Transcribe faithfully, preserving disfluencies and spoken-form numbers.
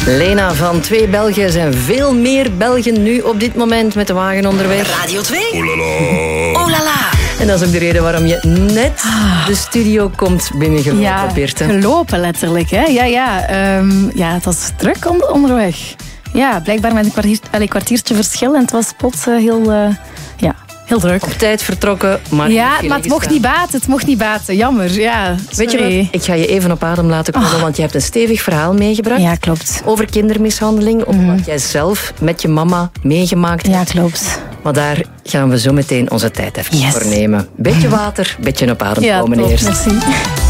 Lena van Twee Belgen zijn veel meer Belgen nu op dit moment met de wagen onderweg. Radio twee. Oh la la. Oh la la. En dat is ook de reden waarom je net de studio komt binnengelopen, Ja, Birte. gelopen letterlijk. Hè? Ja, ja. Um, ja, het was druk onder, onderweg. Ja, blijkbaar met een, kwartier, een kwartiertje verschil. En het was plots uh, heel, uh, ja, heel druk. Op tijd vertrokken, maar... Ja, maar het mocht niet baten. Het mocht niet baten. Jammer, ja. Weet je wat? Ik ga je even op adem laten komen, oh. want je hebt een stevig verhaal meegebracht. Ja, klopt. Over kindermishandeling, over mm. wat jij zelf met je mama meegemaakt hebt. Ja, klopt. Maar daar gaan we zo meteen onze tijd even yes. voor nemen. Beetje water, beetje op adem ja, komen top, eerst. Merci.